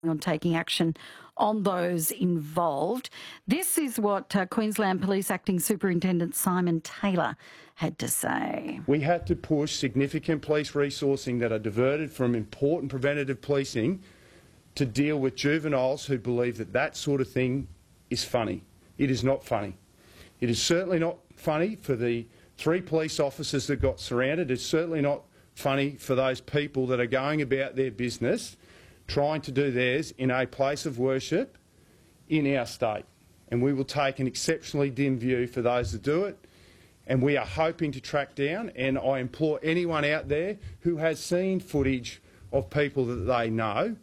on taking action on those involved. This is what Queensland Police Acting Superintendent Simon Taylor had to say. We had to push significant police resourcing that are diverted from important preventative policing to deal with juveniles who believe that that sort of thing is funny. It is not funny. It is certainly not funny for the 3 police officers that got surrounded. It's certainly not funny for those people that are going about their business trying to do theirs in a place of worship in our state. And we will take an exceptionally dim view for those that do it, and we are hoping to track down, and I implore anyone out there who has seen footage of people that they know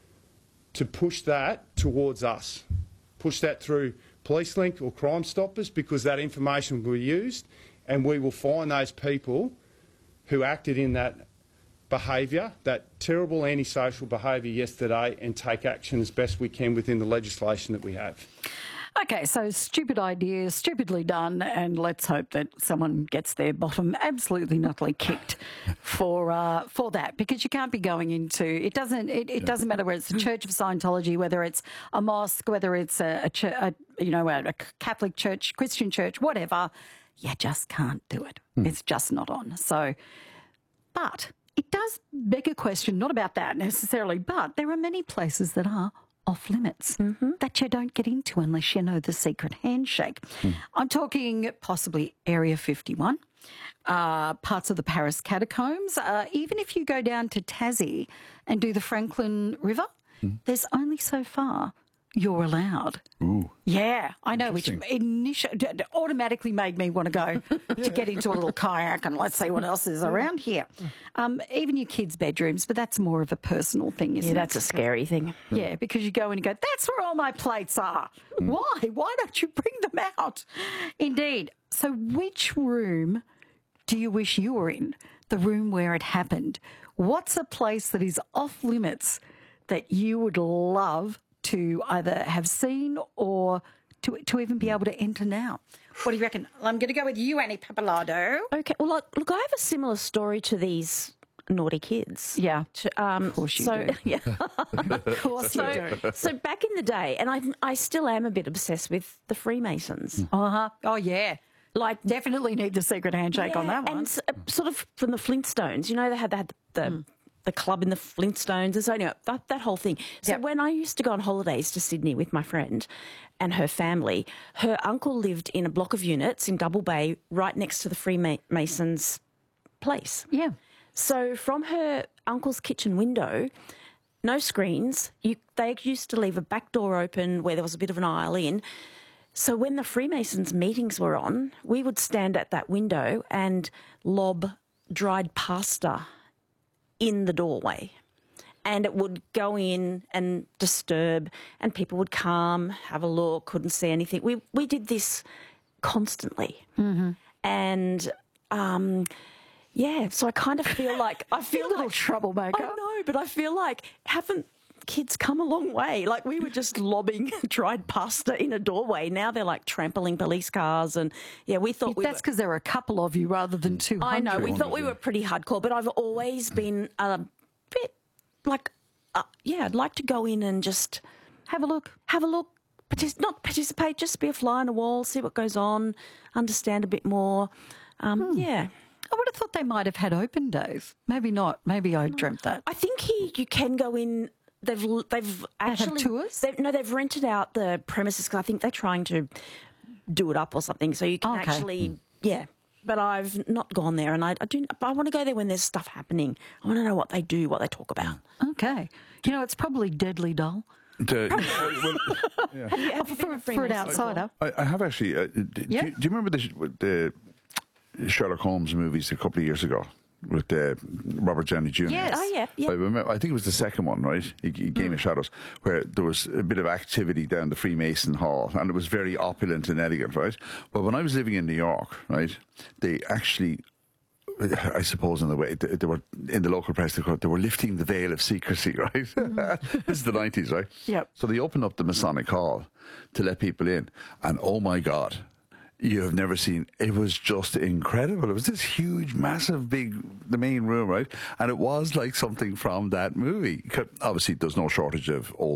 to push that towards us. Push that through PoliceLink or Crime Stoppers, because that information will be used and we will find those people who acted in that behaviour, that terrible antisocial behaviour yesterday, and take action as best we can within the legislation that we have. Okay, so stupid idea, stupidly done, and let's hope that someone gets their bottom absolutely nutly kicked for that, because you can't be going into it. Doesn't matter whether it's the Church of Scientology, whether it's a mosque, whether it's a Catholic church, Christian church, whatever. You just can't do it. It's just not on. So, but it does beg a question, not about that necessarily, but there are many places that are off limits that you don't get into unless you know the secret handshake. I'm talking possibly Area 51, parts of the Paris catacombs. Even if you go down to Tassie and do the Franklin River, there's only so far you're allowed. Ooh. Yeah, I know, which automatically made me want to go to get into a little kayak and let's see what else is around here. Even your kids' bedrooms, but that's more of a personal thing, isn't it? Yeah, that's a scary thing. Yeah, because you go in and go, that's where all my plates are. Why? Why don't you bring them out? Indeed. So which room do you wish you were in? The room where it happened. What's a place that is off limits that you would love to either have seen or to even be able to enter now? What do you reckon? I'm going to go with you, Annie Pappalardo. Okay, well, look, I have a similar story to these naughty kids. Yeah, of course you do. Yeah. Of course you do. So back in the day, and I still am a bit obsessed with the Freemasons. Oh, yeah. Like, definitely need the secret handshake on that one. And sort of from the Flintstones, you know, they had the club in the Flintstones, and so anyway, that whole thing. So when I used to go on holidays to Sydney with my friend and her family, her uncle lived in a block of units in Double Bay right next to the Freemasons' place. Yeah. So from her uncle's kitchen window, no screens, they used to leave a back door open where there was a bit of an aisle in. So when the Freemasons' meetings were on, we would stand at that window and lob dried pasta in the doorway, and it would go in and disturb, and people would come, have a look, couldn't see anything. We did this constantly. And so I kind of feel like a little troublemaker. I know, but I feel like haven't kids come a long way? Like, we were just lobbing dried pasta in a doorway. Now they're like trampling police cars, and we thought that's because there are a couple of you rather than 200. I know, we thought we were pretty hardcore, but I've always been a bit like, I'd like to go in and just have a look, not participate, just be a fly on the wall, see what goes on, understand a bit more. Yeah. I would have thought they might have had open days. Maybe not. Maybe I dreamt that. I think here you can go in. They've actually have tours. They've rented out the premises because I think they're trying to do it up or something. So you can actually, But I've not gone there, and I want to go there when there's stuff happening. I want to know what they do, what they talk about. Okay, you know, it's probably deadly dull. For an outsider. I have actually. Do you remember the Sherlock Holmes movies a couple of years ago with Robert Downey Jr.? Yes. Oh, yeah. I think it was the second one, right? Game of Shadows, where there was a bit of activity down the Freemason Hall, and it was very opulent and elegant, right? But when I was living in New York, right, they actually, I suppose in a way, they were, in the local press, they were lifting the veil of secrecy, right? This is the 90s, right? Yep. So they opened up the Masonic Hall to let people in, and oh my God, you have never seen, it was just incredible. It was this huge, massive, the main room, right? And it was like something from that movie. Obviously, there's no shortage of old